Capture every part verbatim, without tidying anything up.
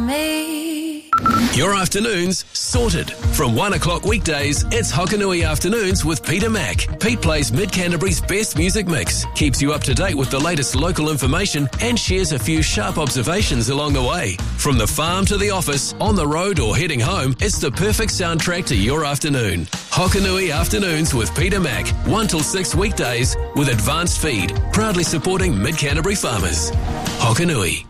me. Your afternoons sorted. From one o'clock weekdays, it's Hokanui Afternoons with Peter Mack. Pete plays Mid-Canterbury's best music mix, keeps you up to date with the latest local information and shares a few sharp observations along the way. From the farm to the office, on the road or heading home, it's the perfect soundtrack to your afternoon. Hokanui Afternoons with Peter Mack, one till six weekdays with Advanced Feed, proudly supporting Mid-Canterbury farmers. Hokanui.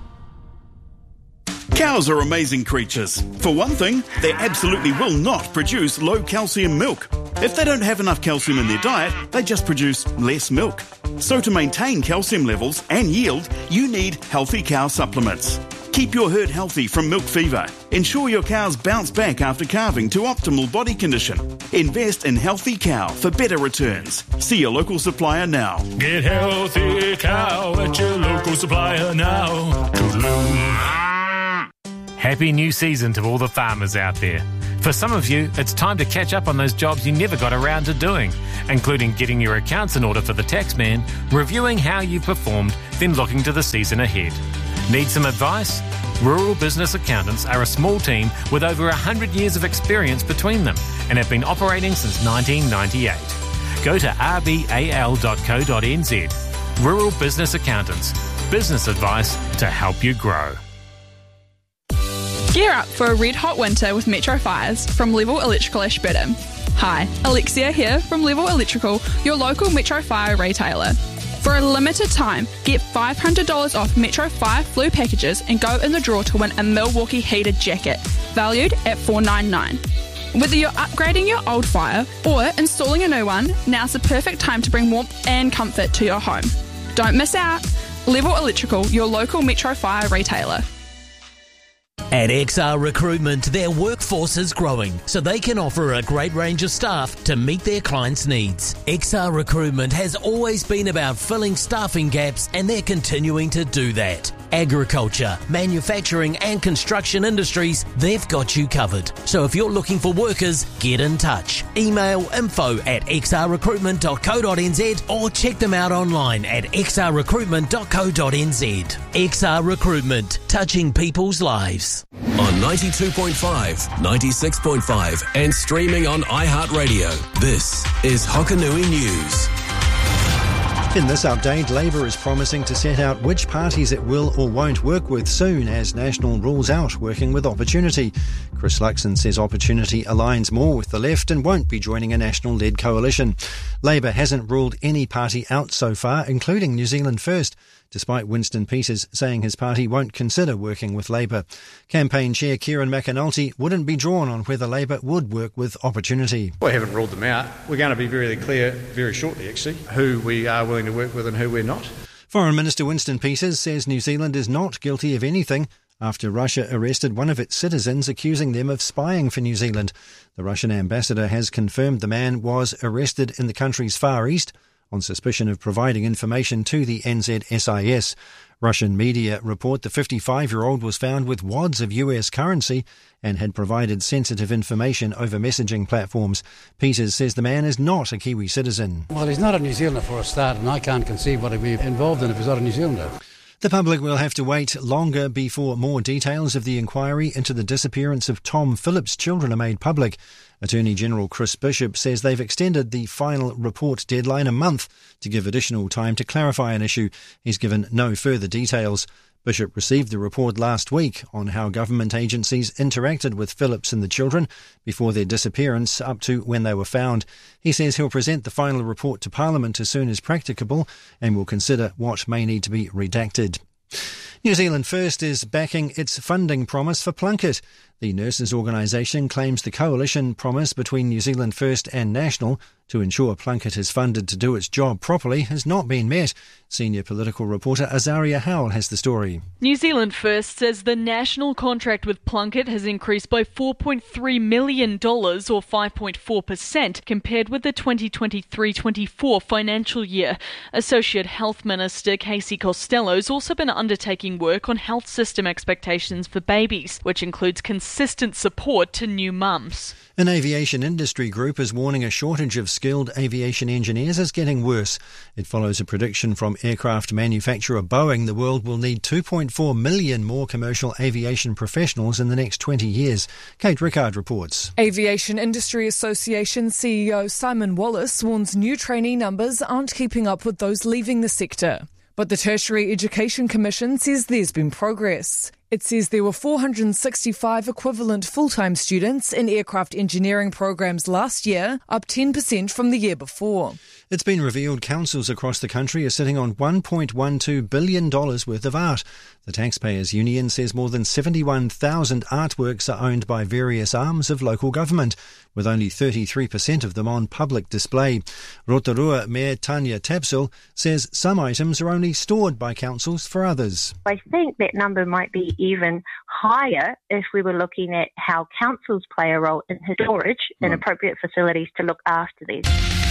Cows are amazing creatures. For one thing, they absolutely will not produce low calcium milk. If they don't have enough calcium in their diet, they just produce less milk. So to maintain calcium levels and yield, you need Healthy Cow supplements. Keep your herd healthy from milk fever. Ensure your cows bounce back after calving to optimal body condition. Invest in Healthy Cow for better returns. See your local supplier now. Get Healthy Cow at your local supplier now. Toodaloo. Happy new season to all the farmers out there. For some of you, it's time to catch up on those jobs you never got around to doing, including getting your accounts in order for the taxman, reviewing how you performed, then looking to the season ahead. Need some advice? Rural Business Accountants are a small team with over one hundred years of experience between them and have been operating since nineteen ninety-eight. Go to r b a l dot co dot n z. Rural Business Accountants. Business advice to help you grow. Gear up for a red-hot winter with Metro Fires from Level Electrical Ashburton. Hi, Alexia here from Level Electrical, your local Metro Fire retailer. For a limited time, get five hundred dollars off Metro Fire flu packages and go in the draw to win a Milwaukee heated jacket, valued at four dollars ninety-nine. Whether you're upgrading your old fire or installing a new one, now's the perfect time to bring warmth and comfort to your home. Don't miss out. Level Electrical, your local Metro Fire retailer. At X R Recruitment, their workforce is growing, so they can offer a great range of staff to meet their clients' needs. X R Recruitment has always been about filling staffing gaps, and they're continuing to do that. Agriculture, manufacturing and construction industries, they've got you covered. So if you're looking for workers, get in touch. Email info at x r recruitment dot co dot n z or check them out online at x r recruitment dot co dot n z. X R Recruitment, touching people's lives. On ninety-two point five, ninety-six point five and streaming on iHeartRadio. This is Hokanui News. In this update, Labour is promising to set out which parties it will or won't work with soon as National rules out working with Opportunity. Chris Luxon says Opportunity aligns more with the left and won't be joining a National-led coalition. Labour hasn't ruled any party out so far, including New Zealand First, despite Winston Peters saying his party won't consider working with Labour. Campaign Chair Kieran McAnulty wouldn't be drawn on whether Labour would work with Opportunity. We haven't ruled them out. We're going to be very clear very shortly, actually, who we are willing to work with and who we're not. Foreign Minister Winston Peters says New Zealand is not guilty of anything after Russia arrested one of its citizens, accusing them of spying for New Zealand. The Russian ambassador has confirmed the man was arrested in the country's Far East on suspicion of providing information to the N Z S I S. Russian media report the fifty-five-year-old was found with wads of U S currency and had provided sensitive information over messaging platforms. Peters says the man is not a Kiwi citizen. Well, he's not a New Zealander for a start, and I can't conceive what he'd be involved in if he's not a New Zealander. The public will have to wait longer before more details of the inquiry into the disappearance of Tom Phillips' children are made public. Attorney General Chris Bishop says they've extended the final report deadline a month to give additional time to clarify an issue. He's given no further details. Bishop received the report last week on how government agencies interacted with Phillips and the children before their disappearance up to when they were found. He says he'll present the final report to Parliament as soon as practicable and will consider what may need to be redacted. New Zealand First is backing its funding promise for Plunket. The nurses' organisation claims the coalition promise between New Zealand First and National to ensure Plunket is funded to do its job properly has not been met. Senior political reporter Azaria Howell has the story. New Zealand First says the national contract with Plunket has increased by four point three million dollars or five point four percent compared with the twenty twenty-three twenty-four financial year. Associate Health Minister Casey Costello has also been undertaking work on health system expectations for babies, which includes consent consistent support to new mums. An aviation industry group is warning a shortage of skilled aviation engineers is getting worse. It follows a prediction from aircraft manufacturer Boeing the world will need two point four million more commercial aviation professionals in the next twenty years. Kate Rickard reports. Aviation Industry Association C E O Simon Wallace warns new trainee numbers aren't keeping up with those leaving the sector. But the Tertiary Education Commission says there's been progress. It says there were four hundred sixty-five equivalent full-time students in aircraft engineering programs last year, up ten percent from the year before. It's been revealed councils across the country are sitting on one point one two billion dollars worth of art. The Taxpayers Union says more than seventy-one thousand artworks are owned by various arms of local government, with only thirty-three percent of them on public display. Rotorua Mayor Tanya Tapsell says some items are only stored by councils for others. I think that number might be even higher if we were looking at how councils play a role in storage and appropriate facilities to look after these.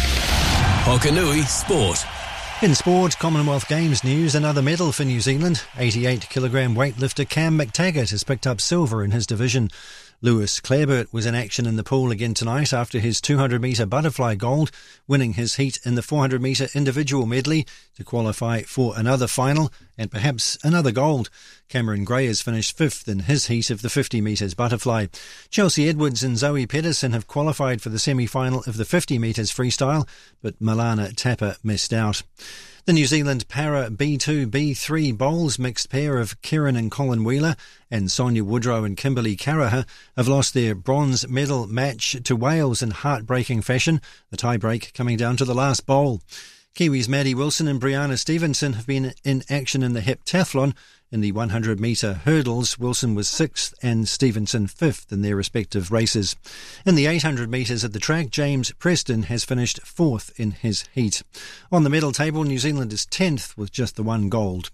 Hokanui Sport. In sport, Commonwealth Games news, another medal for New Zealand. eighty-eight kilogram weightlifter Cam McTaggart has picked up silver in his division. Lewis Clareburt was in action in the pool again tonight after his two hundred metre butterfly gold, winning his heat in the four hundred metre individual medley to qualify for another final and perhaps another gold. Cameron Gray has finished fifth in his heat of the fifty metres butterfly. Chelsea Edwards and Zoe Pedersen have qualified for the semi-final of the fifty metres freestyle, but Milana Tapper missed out. The New Zealand Para B two B three bowls mixed pair of Kieran and Colin Wheeler and Sonia Woodrow and Kimberly Caraher have lost their bronze medal match to Wales in heartbreaking fashion, the tie-break coming down to the last bowl. Kiwis Maddie Wilson and Brianna Stevenson have been in action in the heptathlon. In the one hundred metre hurdles, Wilson was sixth and Stevenson fifth in their respective races. In the eight hundred metres at the track, James Preston has finished fourth in his heat. On the medal table, New Zealand is tenth with just the one gold.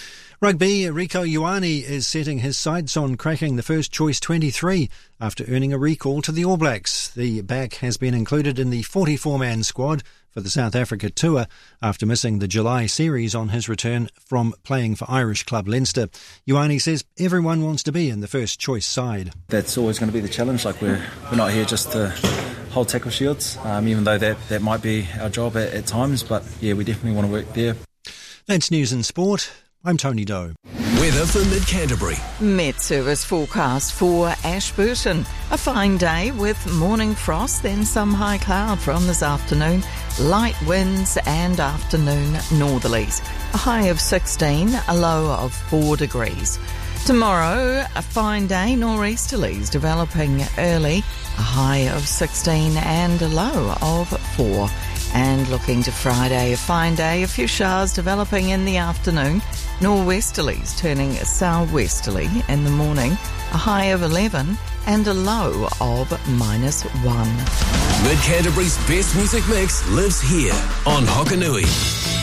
Rugby, Rico Ioane is setting his sights on cracking the first choice twenty-three after earning a recall to the All Blacks. The back has been included in the forty-four man squad for the South Africa tour after missing the July series on his return from playing for Irish club Leinster. Ioane says everyone wants to be in the first choice side. That's always going to be the challenge. Like we're we're not here just to hold tackle shields, um, even though that, that might be our job at, at times. But yeah, we definitely want to work there. That's news and sport. I'm Tony Doe. Weather for Mid-Canterbury. Met Service forecast for Ashburton. A fine day with morning frost, then some high cloud from this afternoon. Light winds and afternoon northerlies. A high of sixteen, a low of four degrees. Tomorrow, a fine day, nor'easterlies developing early. A high of sixteen and a low of four. And looking to Friday, a fine day, a few showers developing in the afternoon. Nor'westerlies turning southwesterly in the morning. A high of eleven and a low of minus one. Mid-Canterbury's best music mix lives here on Hokanui.